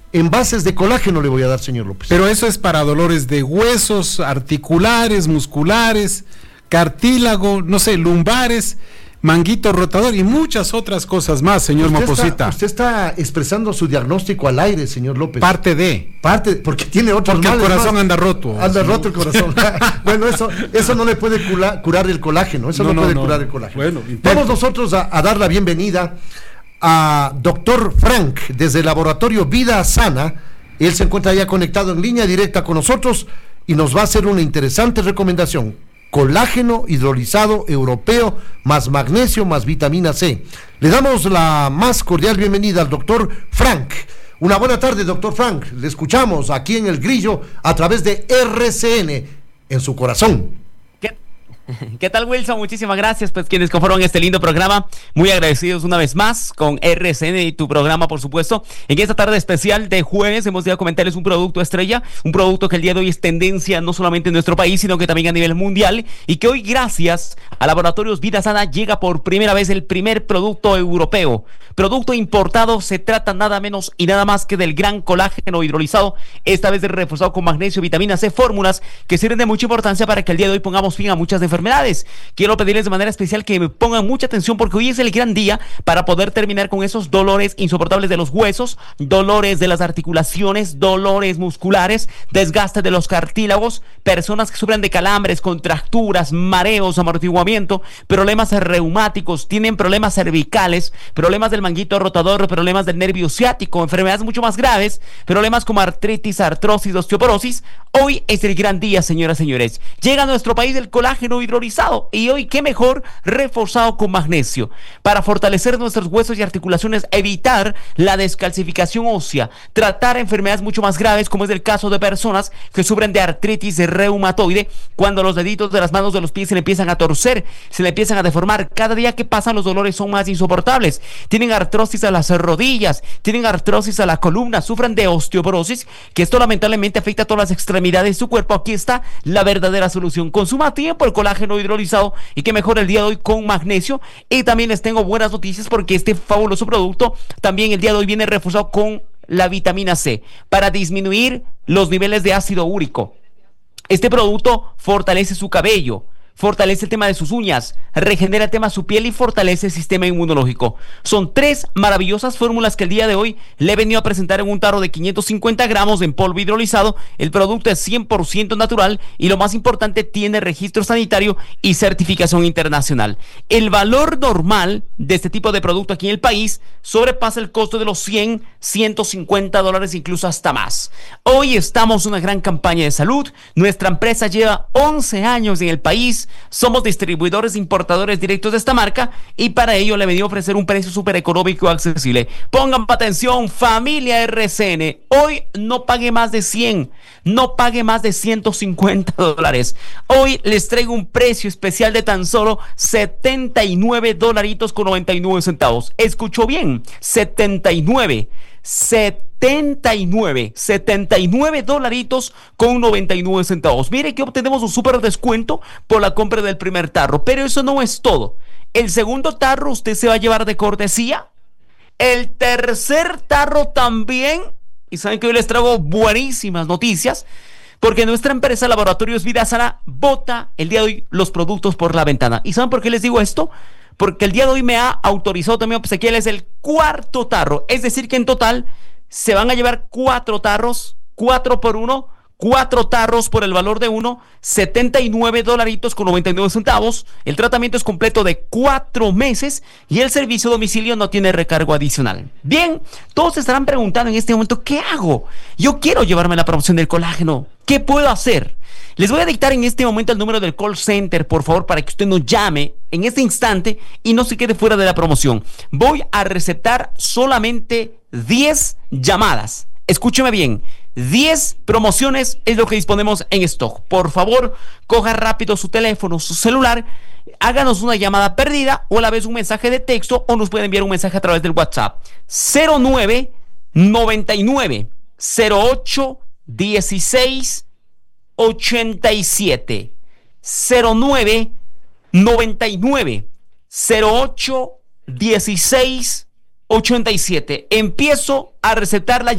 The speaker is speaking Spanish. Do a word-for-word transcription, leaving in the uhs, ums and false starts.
envases de colágeno le voy a dar, señor López. Pero eso es para dolores de huesos, articulares, musculares, cartílago, no sé, lumbares, manguito rotador y muchas otras cosas más, señor usted Moposita. Está, usted está expresando su diagnóstico al aire, señor López. Parte de. Parte, porque tiene otros Porque males, el corazón más. anda roto. Anda roto el corazón. Bueno, eso eso no le puede cura, curar el colágeno, eso no, no, no puede no. curar el colágeno. Bueno, vamos nosotros a, a dar la bienvenida a doctor Frank, desde el laboratorio Vida Sana. Él se encuentra ya conectado en línea directa con nosotros y nos va a hacer una interesante recomendación. Colágeno hidrolizado europeo, más magnesio, más vitamina C. Le damos la más cordial bienvenida al doctor Frank. Una buena tarde, doctor Frank. Le escuchamos aquí en El Grillo a través de R C N, en su corazón. ¿Qué, ¿Qué tal, Wilson? Muchísimas gracias, pues quienes conforman este lindo programa. Muy agradecidos una vez más con R C N y tu programa, por supuesto. En esta tarde especial de jueves hemos ido a comentarles un producto estrella, un producto que el día de hoy es tendencia no solamente en nuestro país, sino que también a nivel mundial, y que hoy, gracias a Laboratorios Vida Sana, llega por primera vez el primer producto europeo. Producto importado, se trata nada menos y nada más que del gran colágeno hidrolizado, esta vez reforzado con magnesio, vitamina C, fórmulas que sirven de mucha importancia para que el día de hoy pongamos fin a muchas enfermedades. Quiero pedirles de manera especial que me pongan mucha atención porque hoy es el gran día para poder terminar con esos dolores insoportables de los huesos, dolores de las articulaciones, dolores musculares, desgaste de los cartílagos, personas que sufren de calambres, contracturas, mareos, amortiguamiento, problemas reumáticos, tienen problemas cervicales, problemas del manguito rotador, problemas del nervio ciático, enfermedades mucho más graves, problemas como artritis, artrosis, osteoporosis. Hoy es el gran día, señoras y señores. Llega a nuestro país el colágeno hidrolizado y hoy qué mejor reforzado con magnesio para fortalecer nuestros huesos y articulaciones, evitar la descalcificación ósea, tratar enfermedades mucho más graves como es el caso de personas que sufren de artritis reumatoide, cuando los deditos de las manos de los pies se le empiezan a torcer, se le empiezan a deformar. Cada día que pasan los dolores son más insoportables. Tienen artrosis a las rodillas, tienen artrosis a la columna, sufren de osteoporosis, que esto lamentablemente afecta a todas las extremidades de su cuerpo. Aquí está la verdadera solución. Consuma a tiempo el colágeno hidrolizado y que mejor el día de hoy con magnesio. Y también les tengo buenas noticias porque este fabuloso producto también el día de hoy viene reforzado con la vitamina C para disminuir los niveles de ácido úrico. Este producto fortalece su cabello, fortalece el tema de sus uñas, regenera el tema de su piel y fortalece el sistema inmunológico. Son tres maravillosas fórmulas que el día de hoy le he venido a presentar en un tarro de quinientos cincuenta gramos en polvo hidrolizado. El producto es cien por ciento natural y lo más importante, tiene registro sanitario y certificación internacional. El valor normal de este tipo de producto aquí en el país sobrepasa el costo de los cien, ciento cincuenta dólares, incluso hasta más. Hoy estamos en una gran campaña de salud. Nuestra empresa lleva once años en el país. Somos distribuidores e importadores directos de esta marca y para ello le he venido a ofrecer un precio súper económico y accesible. Pongan atención, familia R C N. Hoy no pague más de cien, no pague más de ciento cincuenta dólares. Hoy les traigo un precio especial de tan solo setenta y nueve dolaritos con noventa y nueve centavos. Escuchó bien, setenta y nueve. setenta y nueve, setenta y nueve dolaritos con noventa y nueve centavos. Mire que obtenemos un súper descuento por la compra del primer tarro, pero eso no es todo. El segundo tarro usted se va a llevar de cortesía. El tercer tarro también. Y saben que hoy les traigo buenísimas noticias, porque nuestra empresa Laboratorios Vida Sana bota el día de hoy los productos por la ventana. ¿Y saben por qué les digo esto? Porque el día de hoy me ha autorizado también obsequiarles el cuarto tarro. Es decir que en total se van a llevar cuatro tarros, cuatro por uno, cuatro tarros por el valor de uno, setenta y nueve dolaritos con noventa y nueve centavos. El tratamiento es completo de cuatro meses y el servicio a domicilio no tiene recargo adicional. Bien, todos se estarán preguntando en este momento, ¿qué hago? Yo quiero llevarme la promoción del colágeno. ¿Qué puedo hacer? Les voy a dictar en este momento el número del call center, por favor, para que usted nos llame en este instante y no se quede fuera de la promoción. Voy a recetar solamente diez llamadas. Escúcheme bien, diez promociones es lo que disponemos en stock. Por favor, coja rápido su teléfono, su celular, háganos una llamada perdida o a la vez un mensaje de texto o nos puede enviar un mensaje a través del WhatsApp. cero nueve noventa y nueve cero ocho dieciséis ochenta y siete. cero nueve noventa y nueve cero ocho dieciséis ochenta y siete. Empiezo a recetar la